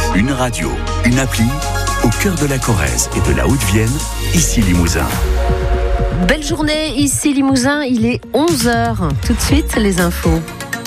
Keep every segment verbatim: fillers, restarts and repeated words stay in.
Une radio, une appli, au cœur de la Corrèze et de la Haute-Vienne, ici Limousin. Belle journée, ici Limousin, il est onze heures. Tout de suite, les infos.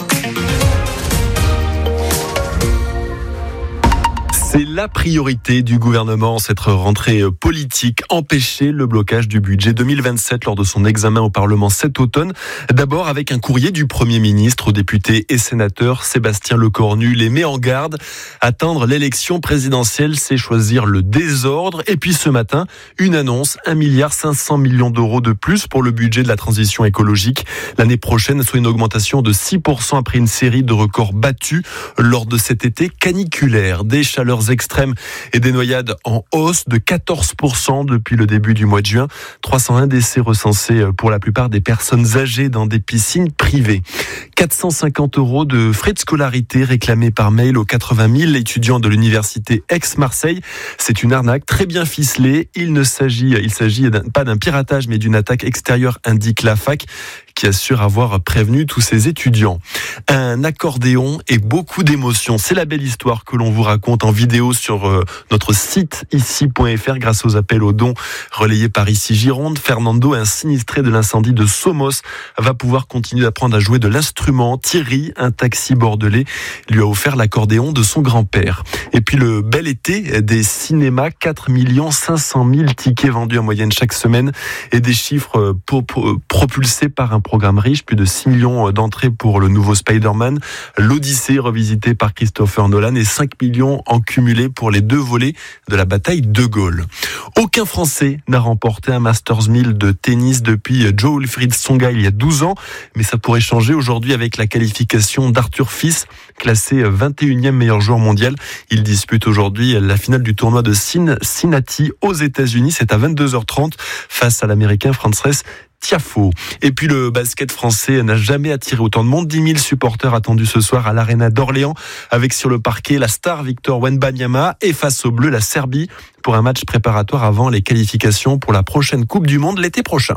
C'est la priorité du gouvernement, cette rentrée politique, empêcher le blocage du budget deux mille vingt-sept lors de son examen au Parlement cet automne. D'abord avec un courrier du Premier ministre aux députés et sénateurs. Sébastien Lecornu les met en garde. Attendre l'élection présidentielle, c'est choisir le désordre. Et puis ce matin, une annonce, un milliard cinq cents millions d'euros de plus pour le budget de la transition écologique. L'année prochaine, soit une augmentation de six pour cent après une série de records battus lors de cet été caniculaire. Des chaleurs extrêmes et des noyades en hausse de quatorze pour cent depuis le début du mois de juin. trois cent un décès recensés pour la plupart des personnes âgées dans des piscines privées. quatre cent cinquante euros de frais de scolarité réclamés par mail aux quatre-vingt mille étudiants de l'université Aix-Marseille. C'est une arnaque très bien ficelée. Il ne s'agit, il s'agit d'un, pas d'un piratage mais d'une attaque extérieure, indique la fac, qui assure avoir prévenu tous ses étudiants. Un accordéon et beaucoup d'émotions. C'est la belle histoire que l'on vous raconte en vidéo sur euh, notre site ici point f r grâce aux appels aux dons relayés par Ici Gironde. Fernando, un sinistré de l'incendie de Somos, va pouvoir continuer d'apprendre à jouer de l'instrument. Thierry, un taxi bordelais, lui a offert l'accordéon de son grand-père. Et puis le bel été des cinémas, quatre millions cinq cent mille tickets vendus en moyenne chaque semaine et des chiffres pour, pour, propulsés par un programme riche, plus de six millions d'entrées pour le nouveau Spider-Man, l'Odyssée revisité par Christopher Nolan et cinq millions en cumulé pour les deux volets de la bataille de Gaulle. Aucun Français n'a remporté un Masters mille de tennis depuis Jo-Wilfried Tsonga il y a douze ans, mais ça pourrait changer aujourd'hui avec la qualification d'Arthur Fils, classé vingt et unième meilleur joueur mondial. Il dispute aujourd'hui la finale du tournoi de Cincinnati aux États-Unis. C'est à vingt-deux heures trente face à l'Américain Frances Tiafoe. Et puis le basket français n'a jamais attiré autant de monde. dix mille supporters attendus ce soir à l'Arena d'Orléans, avec sur le parquet la star Victor Wembanyama et face aux Bleus la Serbie pour un match préparatoire avant les qualifications pour la prochaine Coupe du Monde l'été prochain.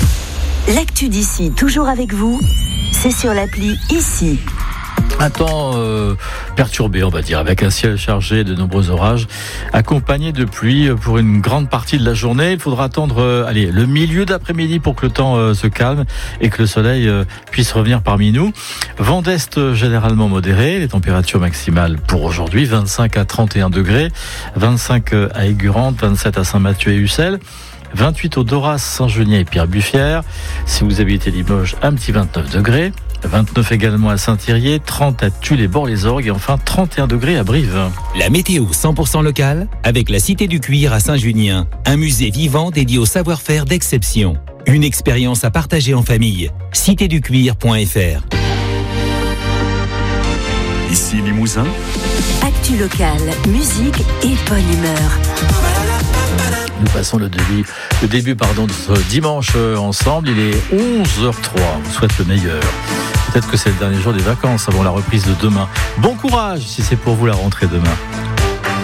L'actu d'ici, toujours avec vous, c'est sur l'appli Ici. Un temps euh, perturbé, on va dire, avec un ciel chargé, de nombreux orages, accompagnés de pluie pour une grande partie de la journée. Il faudra attendre euh, allez, le milieu d'après-midi pour que le temps euh, se calme et que le soleil euh, puisse revenir parmi nous. Vent d'est généralement modéré, les températures maximales pour aujourd'hui, vingt-cinq à trente et un degrés, vingt-cinq à Aigurande, vingt-sept à Saint-Mathieu et Ussel, vingt-huit au Doras, Saint-Genien et Pierre-Buffière. Si vous habitez Limoges, un petit vingt-neuf degrés. vingt-neuf également à Saint-Thirier, trente à Tulle et Bord-les-Orgues et enfin trente et un degrés à Brive. La météo cent pour cent locale avec la Cité du Cuir à Saint-Junien, un musée vivant dédié au savoir-faire d'exception. Une expérience à partager en famille. cité du cuir point f r. Ici Limousin. Actu locale, musique et bonne humeur. Nous passons le début, le début pardon, de ce dimanche ensemble. Il est onze heures trois. On vous souhaite le meilleur. Peut-être que c'est le dernier jour des vacances avant la reprise de demain. Bon courage si c'est pour vous la rentrée demain.